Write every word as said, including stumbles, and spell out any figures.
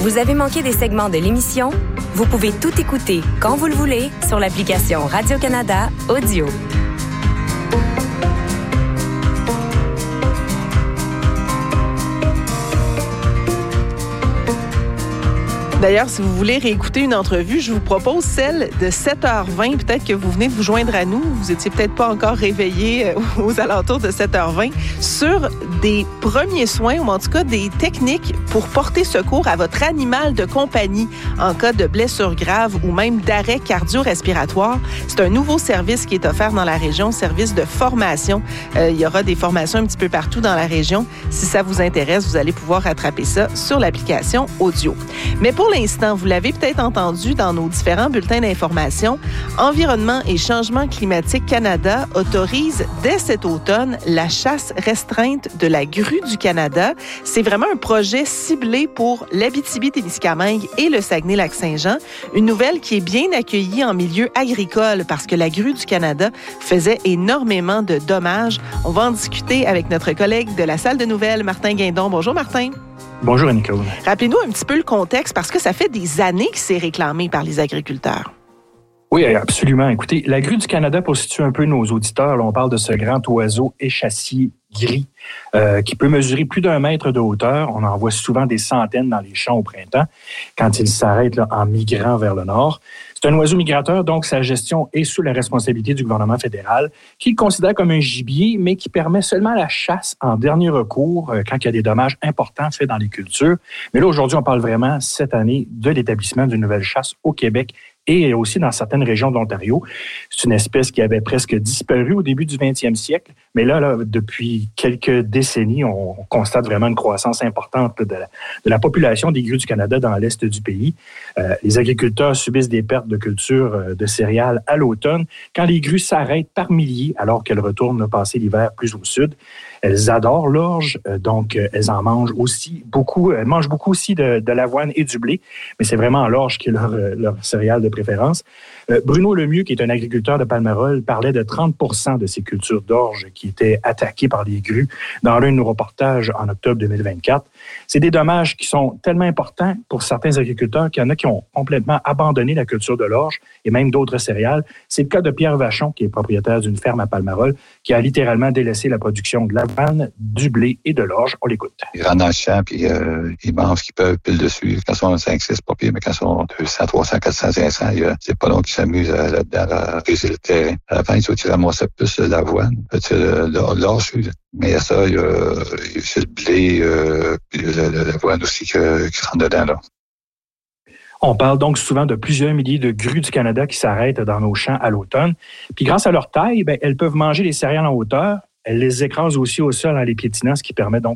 Vous avez manqué des segments de l'émission? Vous pouvez tout écouter quand vous le voulez sur l'application Radio-Canada Audio. D'ailleurs, si vous voulez réécouter une entrevue, je vous propose celle de sept heures vingt. Peut-être que vous venez de vous joindre à nous. Vous étiez peut-être pas encore réveillé aux alentours de sept heures vingt sur des premiers soins ou en tout cas des techniques pour porter secours à votre animal de compagnie en cas de blessure grave ou même d'arrêt cardio-respiratoire. C'est un nouveau service qui est offert dans la région, service de formation. Euh, il y aura des formations un petit peu partout dans la région. Si ça vous intéresse, vous allez pouvoir rattraper ça sur l'application audio. Mais pour l'instant, vous l'avez peut-être entendu dans nos différents bulletins d'information, Environnement et Changement climatique Canada autorise dès cet automne la chasse restreinte de la grue du Canada. C'est vraiment un projet ciblé pour l'Abitibi-Témiscamingue et le Saguenay-Lac-Saint-Jean. Une nouvelle qui est bien accueillie en milieu agricole parce que la grue du Canada faisait énormément de dommages. On va en discuter avec notre collègue de la salle de nouvelles, Martin Guindon. Bonjour, Martin. Bonjour, Annie-Claude. Rappelez-nous un petit peu le contexte, parce que ça fait des années que c'est réclamé par les agriculteurs. Oui, absolument. Écoutez, la grue du Canada, pour situer un peu nos auditeurs, là, on parle de ce grand oiseau échassier gris euh, qui peut mesurer plus d'un mètre de hauteur. On en voit souvent des centaines dans les champs au printemps quand il s'arrête là, en migrant vers le nord. C'est un oiseau migrateur, donc sa gestion est sous la responsabilité du gouvernement fédéral, qui le considère comme un gibier, mais qui permet seulement la chasse en dernier recours euh, quand il y a des dommages importants faits dans les cultures. Mais là, aujourd'hui, on parle vraiment cette année de l'établissement d'une nouvelle chasse au Québec et aussi dans certaines régions de l'Ontario. C'est une espèce qui avait presque disparu au début du vingtième siècle, mais là, là depuis quelques décennies, on constate vraiment une croissance importante de la, de la population des grues du Canada dans l'est du pays. Euh, les agriculteurs subissent des pertes de culture euh, de céréales à l'automne quand les grues s'arrêtent par milliers alors qu'elles retournent passer l'hiver plus au sud. Elles adorent l'orge, euh, donc euh, elles en mangent aussi beaucoup. Elles mangent beaucoup aussi de, de l'avoine et du blé, mais c'est vraiment l'orge qui est leur, leur céréale de préférence. Euh, Bruno Lemieux, qui est un agriculteur de Palmerol, parlait de trente pour cent de ces cultures d'orge qui étaient attaquées par les grues dans l'un de nos reportages en octobre deux mille vingt-quatre. C'est des dommages qui sont tellement importants pour certains agriculteurs qu'il y en a qui ont complètement abandonné la culture de l'orge et même d'autres céréales. C'est le cas de Pierre Vachon, qui est propriétaire d'une ferme à Palmerol, qui a littéralement délaissé la production de l'avoine, du blé et de l'orge. On l'écoute. Ils rentrent dans le champ, puis euh, ils mangent ce qu'ils peuvent, pile dessus. Quand ils sont cinq six, pas pire, mais quand ils sont deux cents, trois cents, quatre cents, cinq cents, euh, c'est pas long qu'ils s'amusent à, là-dedans à briser le terrain. À la fin, ils faut ramasser plus de l'avoine, de l'orge, mais il y a ça, il y a, c'est le blé, euh, puis l'avoine aussi qui rentre dedans, là. On parle donc souvent de plusieurs milliers de grues du Canada qui s'arrêtent dans nos champs à l'automne. Puis grâce à leur taille, bien, elles peuvent manger les céréales en hauteur. Elles les écrasent aussi au sol en les piétinant, ce qui permet donc